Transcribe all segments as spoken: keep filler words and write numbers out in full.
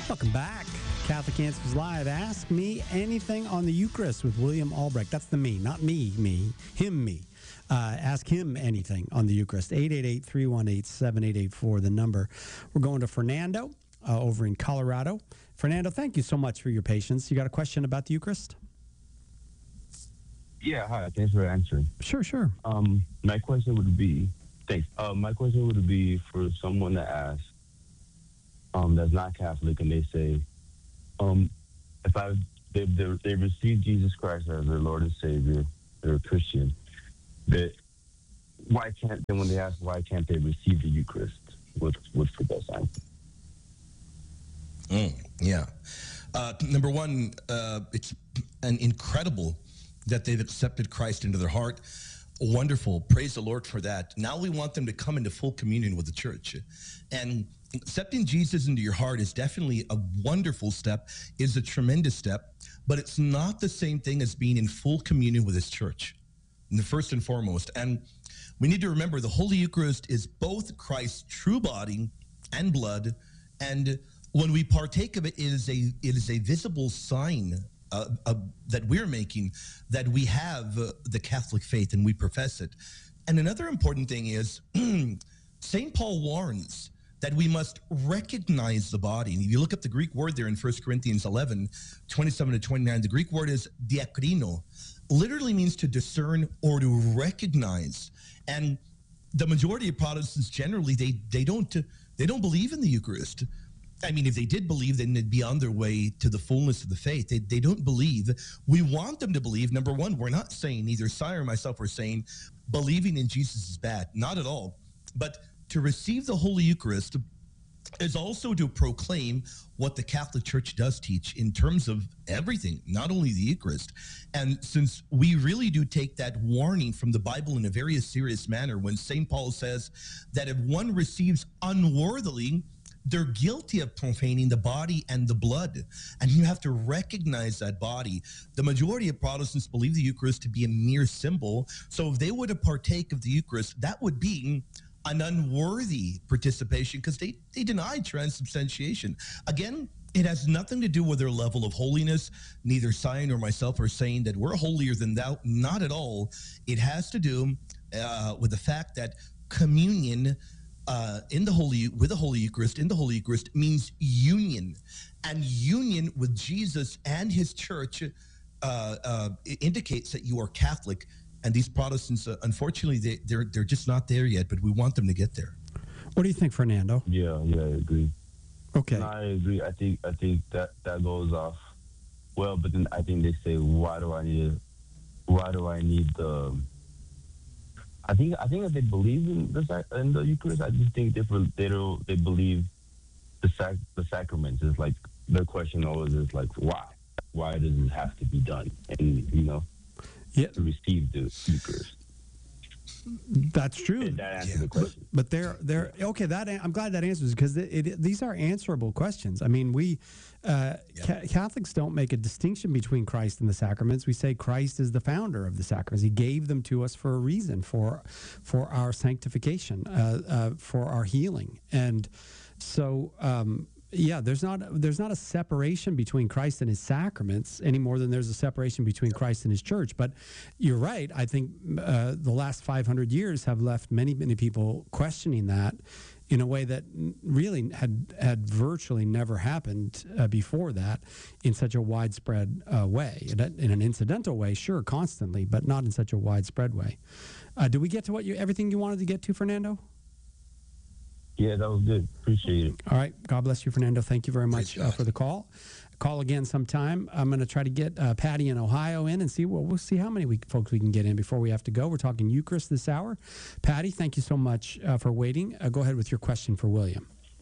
Welcome back. Catholic Answers Live. Ask me anything on the Eucharist with William Albrecht. That's the me, not me, me, him, me. Uh, ask him anything on the Eucharist. eight eight eight, three one eight, seven eight eight four, the number. We're going to Fernando uh, over in Colorado. Fernando, thank you so much for your patience. You got a question about the Eucharist? Yeah, hi. Thanks for answering. Sure, sure. Um, my question would be, thanks. Uh, my question would be for someone to ask um, that's not Catholic, and they say, um, if I they they they received Jesus Christ as their Lord and Savior, they're a Christian. That why can't then when they ask why can't they receive the Eucharist? What's what's the best answer? Mm, yeah. Uh, number one, uh, it's an incredible that they've accepted Christ into their heart. Wonderful. Praise the Lord for that. Now we want them to come into full communion with the church. And accepting Jesus into your heart is definitely a wonderful step, is a tremendous step, but it's not the same thing as being in full communion with his church, the first and foremost. And we need to remember the Holy Eucharist is both Christ's true body and blood, and when we partake of it, it is a it is a visible sign uh, uh, that we're making that we have uh, the Catholic faith and we profess it. And another important thing is Saint Paul warns that we must recognize the body. And if you look up the Greek word there in First Corinthians eleven, twenty-seven to twenty-nine, the Greek word is diakrino, literally means to discern or to recognize. And the majority of Protestants generally, they they don't they don't believe in the Eucharist. I mean, if they did believe, then they'd be on their way to the fullness of the faith. They, they don't believe. We want them to believe. Number one, we're not saying, either Sire or myself are saying, believing in Jesus is bad. Not at all. But to receive the Holy Eucharist is also to proclaim what the Catholic Church does teach in terms of everything, not only the Eucharist. And since we really do take that warning from the Bible in a very serious manner, when Saint Paul says that if one receives unworthily, they're guilty of profaning the body and the blood. And you have to recognize that body. The majority of Protestants believe the Eucharist to be a mere symbol. So if they were to partake of the Eucharist, that would be an unworthy participation because they, they deny transubstantiation. Again, it has nothing to do with their level of holiness. Neither Sion nor myself are saying that we're holier than thou. Not at all. It has to do uh, with the fact that communion Uh, in the Holy, with the Holy Eucharist, in the Holy Eucharist means union, and union with Jesus and his church uh, uh, indicates that you are Catholic. And these Protestants, uh, unfortunately, they, they're they're just not there yet. But we want them to get there. What do you think, Fernando? Yeah, yeah, I agree. Okay, No, I agree. I think I think that that goes off well, but then I think they say, why do I need? Why do I need the? I think I think that they believe in the sac- in the Eucharist. I just think they they don't they believe the sac- the sacraments is like their question always is like why why does it have to be done and you know yeah, to receive the Eucharist. that's true. And that answers Yeah. the question. But they're they're okay. That I'm glad that answers because it, it, these are answerable questions. I mean, we uh, ca- Catholics don't make a distinction between Christ and the sacraments. We say Christ is the founder of the sacraments. He gave them to us for a reason, for for our sanctification, uh, uh, for our healing, and so. Um, Yeah, there's not there's not a separation between Christ and his sacraments any more than there's a separation between Christ and his church. But you're right. I think uh, the last five hundred years have left many, many people questioning that in a way that really had had virtually never happened uh, before that in such a widespread uh, way. In, a, in an incidental way, sure, constantly, but not in such a widespread way. Uh, did we get to what you everything you wanted to get to, Fernando? Yeah, that was good. Appreciate it. All right. God bless you, Fernando. Thank you very much Praise uh, God. for the call. Call again sometime. I'm going to try to get uh, Patty in Ohio in and see. Well, we'll see how many we, folks we can get in before we have to go. We're talking Eucharist this hour. Patty, thank you so much uh, for waiting. Uh, go ahead with your question for William.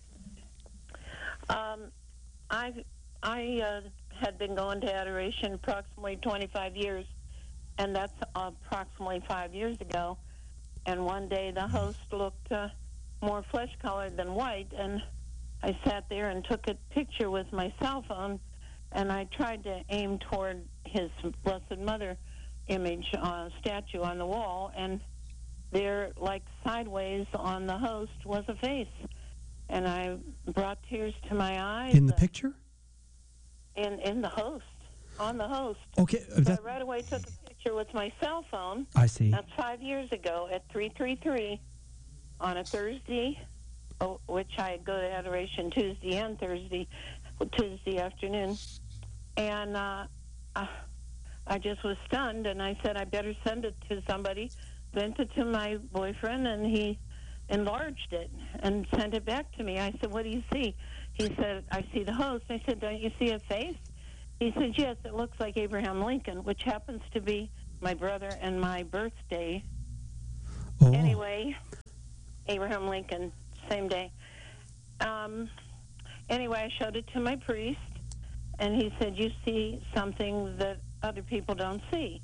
Um, I I uh, had been going to adoration approximately twenty-five years, and that's approximately five years ago. And one day the host looked Uh, more flesh-colored than white, and I sat there and took a picture with my cell phone, and I tried to aim toward his Blessed Mother image uh, statue on the wall, and there, like sideways on the host, was a face. and I brought tears to my eyes. In the picture? In in the host, on the host. Okay. So That, I right away took a picture with my cell phone. I see. That's five years ago at three thirty three on a Thursday, oh, which I go to Adoration Tuesday and Thursday, Tuesday afternoon. And uh, I, I just was stunned, and I said I better send it to somebody. Sent it to my boyfriend, and he enlarged it and sent it back to me. I said, what do you see? He said, I see the host. I said, don't you see a face? He said, yes, it looks like Abraham Lincoln, which happens to be my brother and my birthday. Oh. Anyway, Abraham Lincoln, same day. Um, anyway, I showed it to my priest, and he said, you see something that other people don't see.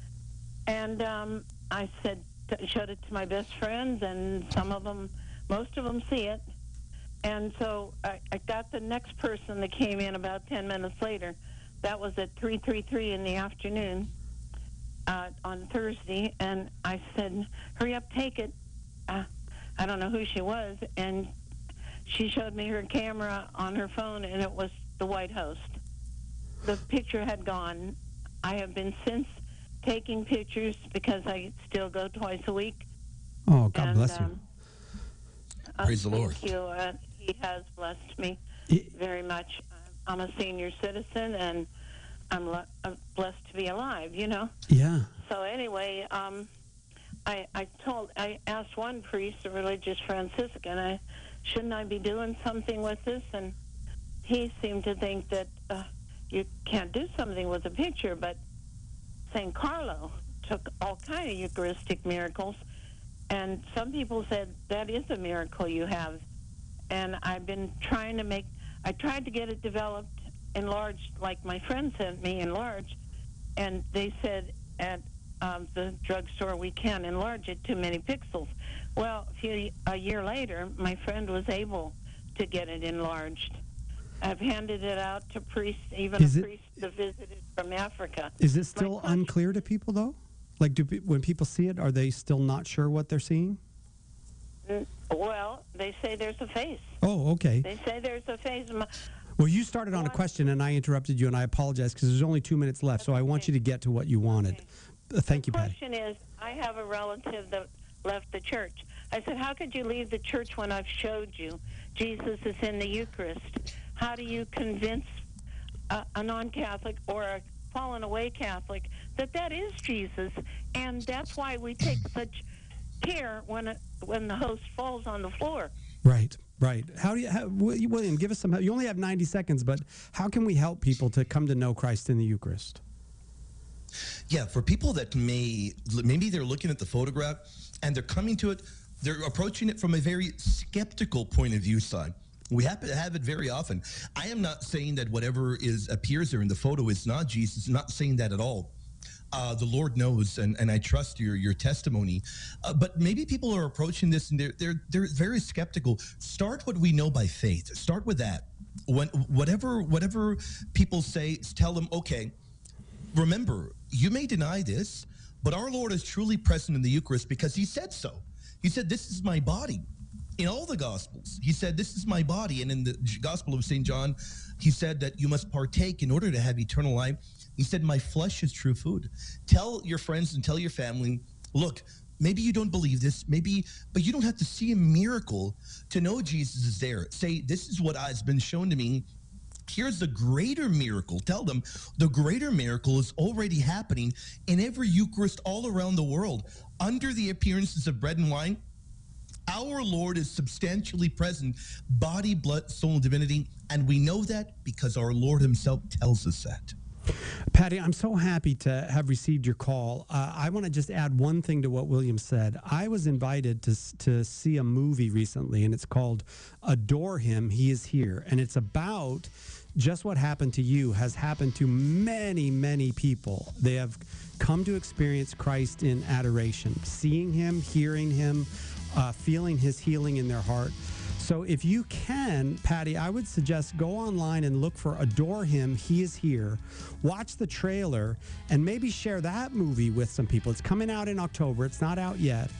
And um, I said, showed it to my best friends, and some of them, most of them see it. And so I, I got the next person that came in about ten minutes later. That was at three thirty-three in the afternoon uh, on Thursday. And I said, hurry up, take it. Uh, I don't know who she was. And she showed me her camera on her phone, and it was the White Host. The picture had gone. I have been since taking pictures because I still go twice a week. Oh, God and, bless you. Um, uh, Praise the Lord. Thank you. Uh, he has blessed me It- very much. I'm a senior citizen, and I'm, le- I'm blessed to be alive, you know? Yeah. So anyway, um, I, I told, I asked one priest, a religious Franciscan, I, shouldn't I be doing something with this? And he seemed to think that uh, you can't do something with a picture, but Saint Carlo took all kind of Eucharistic miracles, and some people said that is a miracle you have. And I've been trying to make, I tried to get it developed, enlarged, like my friend sent me enlarged, and they said at um, the drugstore we can't enlarge it too many pixels. Well, a, few, a year later, my friend was able to get it enlarged. I've handed it out to priests, even Is a it- priest that visited from Africa. Is it still My- unclear to people, though? Like, do pe- when people see it, are they still not sure what they're seeing? Mm, Well, they say there's a face. Oh, okay. They say there's a face. My- Well, you started on a question, and I interrupted you, and I apologize because there's only two minutes left, so I want you to get to what you wanted. Uh, Thank you, The Patty. question is, I have a relative that left the church. I said, how could you leave the church when I've showed you Jesus is in the Eucharist? How do you convince a, a non-Catholic or a fallen away Catholic that that is Jesus? And that's why we take such care when it, when the host falls on the floor. Right, right. How do you, how, Wi- William, give us some help. You only have ninety seconds, but how can we help people to come to know Christ in the Eucharist? Yeah, for people that may, maybe they're looking at the photograph and they're coming to it, they're approaching it from a very skeptical point of view side. We happen to have it very often. I am not saying that whatever is appears there in the photo is not Jesus. Not saying that at all. Uh, the Lord knows, and, and I trust your your testimony. Uh, but maybe people are approaching this and they're they're they're very skeptical. Start what we know by faith. Start with that. When whatever whatever people say, tell them, okay, remember, you may deny this, but our Lord is truly present in the Eucharist because he said so. He said, this is my body. In all the Gospels, he said, this is my body. And in the Gospel of Saint John, he said that you must partake in order to have eternal life. He said, my flesh is true food. Tell your friends and tell your family, look, maybe you don't believe this, maybe, but you don't have to see a miracle to know Jesus is there. Say, this is what has been shown to me. Here's the greater miracle. Tell them the greater miracle is already happening in every Eucharist all around the world. Under the appearances of bread and wine, our Lord is substantially present, body, blood, soul, and divinity. And we know that because our Lord himself tells us that. Patty, I'm so happy to have received your call. Uh, I want to just add one thing to what William said. I was invited to s- to see a movie recently, and it's called Adore Him, He Is Here. And it's about just what happened to you has happened to many, many people. They have come to experience Christ in adoration, seeing him, hearing him, uh, feeling his healing in their heart. So if you can, Patty, I would suggest go online and look for Adore Him, He Is Here. Watch the trailer and maybe share that movie with some people. It's coming out in October. It's not out yet.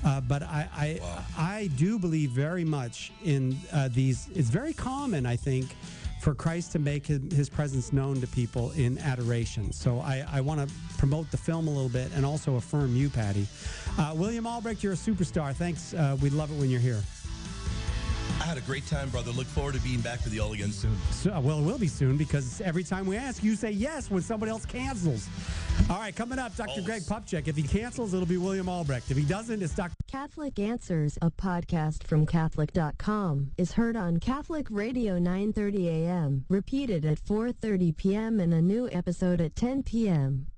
Uh, but I I, Wow. I do believe very much in uh, these. It's very common, I think, for Christ to make his, his presence known to people in adoration. So I, I want to promote the film a little bit and also affirm you, Patty. Uh, William Albrecht, you're a superstar. Thanks. Uh, we love it when you're here. I had a great time, brother. Look forward to being back with you all again soon. So, well, it will be soon because every time we ask, you say yes when somebody else cancels. All right, coming up, Doctor Always. Greg Popchak. If he cancels, it'll be William Albrecht. If he doesn't, it's Doctor Catholic Answers, a podcast from Catholic dot com, is heard on Catholic Radio nine thirty a m, repeated at four thirty p m and a new episode at ten p m